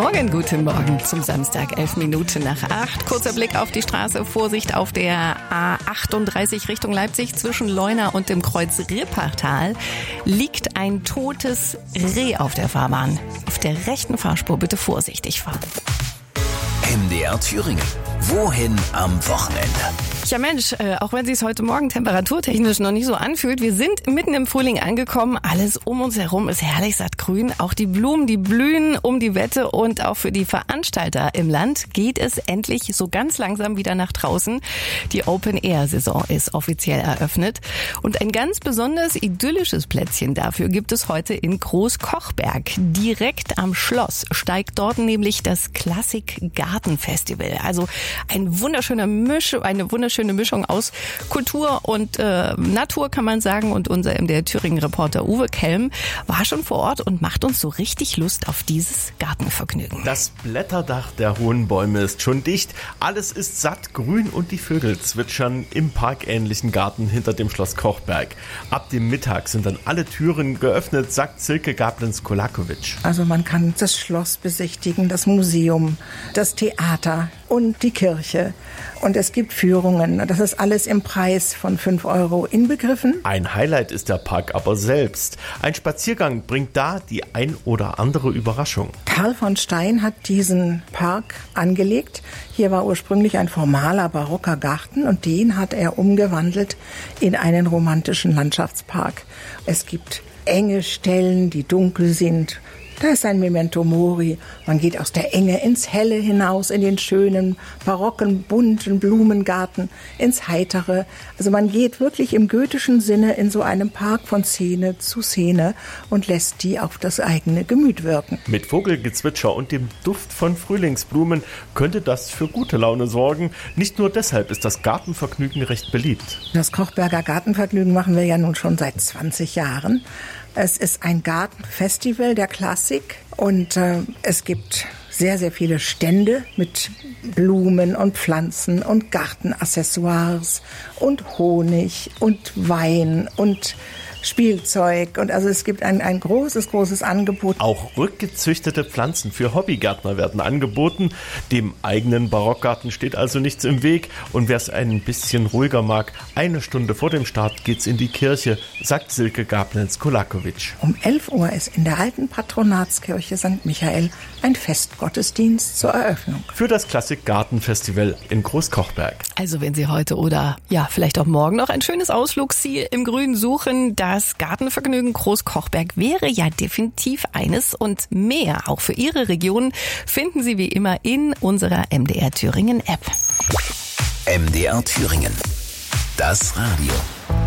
Guten Morgen zum Samstag, 11 Minuten nach 8. Kurzer Blick auf die Straße. Vorsicht auf der A38 Richtung Leipzig zwischen Leuna und dem Kreuz Rippertal liegt ein totes Reh auf der Fahrbahn. Auf der rechten Fahrspur bitte vorsichtig fahren. MDR Thüringen. Wohin am Wochenende? Ja Mensch, auch wenn es sich heute Morgen temperaturtechnisch noch nicht so anfühlt, wir sind mitten im Frühling angekommen. Alles um uns herum ist herrlich sattgrün. Auch die Blumen, die blühen um die Wette, und auch für die Veranstalter im Land geht es endlich so ganz langsam wieder nach draußen. Die Open-Air-Saison ist offiziell eröffnet. Und ein ganz besonders idyllisches Plätzchen dafür gibt es heute in Großkochberg. Direkt am Schloss steigt dort nämlich das Klassik Gartenfestival. Also eine wunderschöne Mischung aus Kultur und Natur, kann man sagen. Und unser MDR Thüringen-Reporter Uwe Kelm war schon vor Ort und macht uns so richtig Lust auf dieses Gartenvergnügen. Das Blätterdach der hohen Bäume ist schon dicht. Alles ist satt grün und die Vögel zwitschern im parkähnlichen Garten hinter dem Schloss Kochberg. Ab dem Mittag sind dann alle Türen geöffnet, sagt Silke Gablens-Kolakovic. Also man kann das Schloss besichtigen, das Museum, das Theater und die Kirche. Und es gibt Führungen. Das ist alles im Preis von 5 € inbegriffen. Ein Highlight ist der Park aber selbst. Ein Spaziergang bringt da die ein oder andere Überraschung. Karl von Stein hat diesen Park angelegt. Hier war ursprünglich ein formaler barocker Garten und den hat er umgewandelt in einen romantischen Landschaftspark. Es gibt enge Stellen, die dunkel sind. Da ist ein Memento Mori. Man geht aus der Enge ins Helle hinaus, in den schönen, barocken, bunten Blumengarten, ins Heitere. Also man geht wirklich im goethischen Sinne in so einem Park von Szene zu Szene und lässt die auf das eigene Gemüt wirken. Mit Vogelgezwitscher und dem Duft von Frühlingsblumen könnte das für gute Laune sorgen. Nicht nur deshalb ist das Gartenvergnügen recht beliebt. Das Kochberger Gartenvergnügen machen wir ja nun schon seit 20 Jahren. Es ist ein Gartenfestival der Klassik und es gibt sehr, sehr viele Stände mit Blumen und Pflanzen und Gartenaccessoires und Honig und Wein und Spielzeug. Und also es gibt ein großes Angebot. Auch rückgezüchtete Pflanzen für Hobbygärtner werden angeboten. Dem eigenen Barockgarten steht also nichts im Weg. Und wer es ein bisschen ruhiger mag, 1 Stunde vor dem Start geht's in die Kirche, sagt Silke Gablens-Kolakovic. Um 11 Uhr ist in der alten Patronatskirche St. Michael ein Festgottesdienst zur Eröffnung. Für das Klassik Gartenfestival in Großkochberg. Also wenn Sie heute oder ja vielleicht auch morgen noch ein schönes Ausflugsziel im Grün suchen, das Gartenvergnügen Großkochberg wäre ja definitiv eines, und mehr auch für Ihre Region finden Sie wie immer in unserer MDR Thüringen App. MDR Thüringen. Das Radio.